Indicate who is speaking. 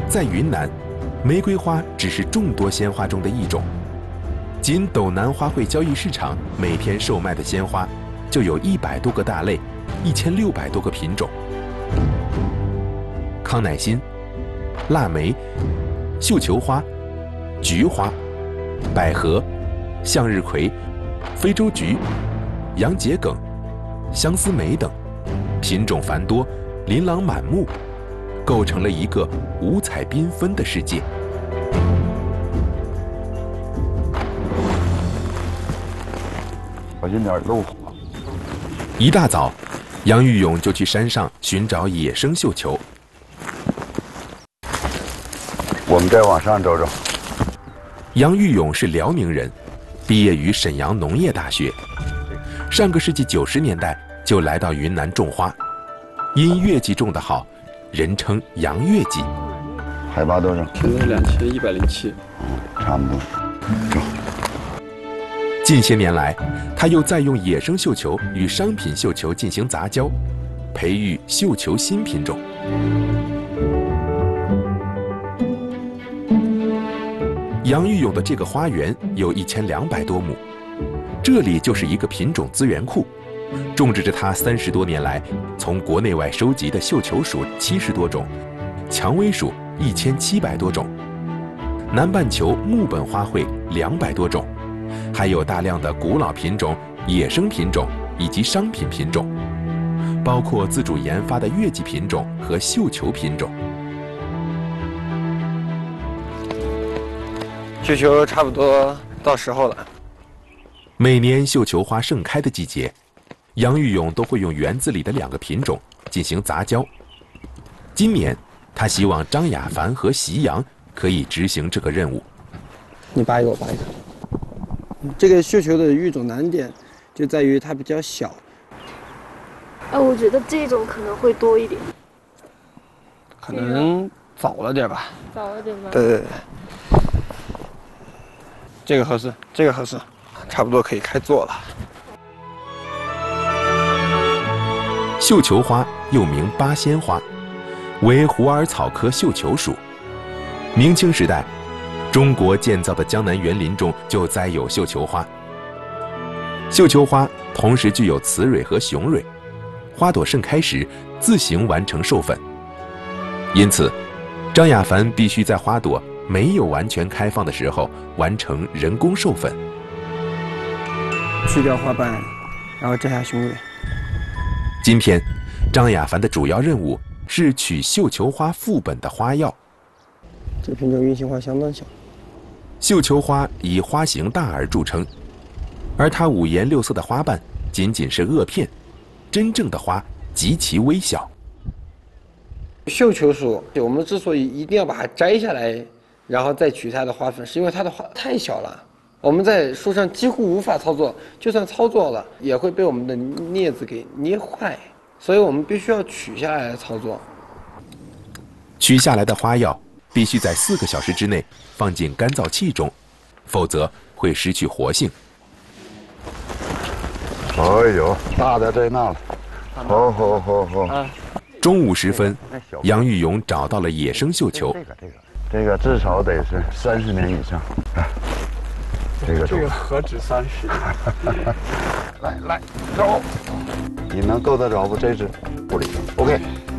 Speaker 1: 在云南，玫瑰花只是众多鲜花中的一种。仅斗南花卉交易市场每天售卖的鲜花，就有100多个大类，1600多个品种。康乃馨、腊梅、绣球花、菊花、百合、向日葵、非洲菊、洋桔梗、相思梅等，品种繁多，琳琅满目，构成了一个五彩缤纷的世界。
Speaker 2: 小心点漏。
Speaker 1: 一大早，杨玉勇就去山上寻找野生绣球。
Speaker 2: 我们再往上走走。
Speaker 1: 杨玉勇是辽宁人，毕业于沈阳农业大学。上个世纪90年代就来到云南种花，因月季种得好，人称杨月季。
Speaker 2: 海拔多少？
Speaker 3: 现在2107。
Speaker 2: 差不多。走。
Speaker 1: 近些年来，他又在用野生绣球与商品绣球进行杂交，培育绣球新品种。杨玉勇的这个花园有1200多亩，这里就是一个品种资源库，种植着他30多年来从国内外收集的绣球属70多种，蔷薇属1700多种，南半球木本花卉200多种，还有大量的古老品种、野生品种以及商品品种，包括自主研发的月季品种和绣球品种。
Speaker 3: 绣球差不多到时候了。
Speaker 1: 每年绣球花盛开的季节，杨玉勇都会用园子里的2个品种进行杂交。今年，他希望张雅凡和席阳可以执行这个任务。
Speaker 4: 你拔一个，我拔一个。这个绣球的育种难点就在于它比较小。
Speaker 5: 我觉得这种可能会多一点。
Speaker 4: 可能早了点吧。
Speaker 5: 早了点吧。
Speaker 4: 对对对。这个合适，这个合适，差不多可以开做了。
Speaker 1: 绣球花又名八仙花，为虎耳草科绣球属。明清时代，中国建造的江南园林中就栽有绣球花。绣球花同时具有雌蕊和雄蕊，花朵盛开时自行完成授粉。因此，张雅凡必须在花朵没有完全开放的时候完成人工授粉。
Speaker 4: 去掉花瓣，然后摘下雄蕊。
Speaker 1: 今天，张雅凡的主要任务是取绣球花副本的花药。
Speaker 4: 这品种运行花相当小。
Speaker 1: 绣球花以花型大而著称，而它5颜6色的花瓣仅仅是萼片，真正的花极其微小。
Speaker 4: 绣球属，我们之所以一定要把它摘下来，然后再取它的花粉，是因为它的花太小了，我们在树上几乎无法操作，就算操作了，也会被我们的镊子给捏坏，所以我们必须要取下来操作。
Speaker 1: 取下来的花药必须在4个小时之内放进干燥器中，否则会失去活性。
Speaker 2: 哎呦，大的在那了，好。
Speaker 1: 中午时分，杨玉勇找到了野生绣球。
Speaker 2: 这个至少得是30年以上。这个
Speaker 3: 何止30年？
Speaker 2: 来走，你能够得着不？这只不离 OK。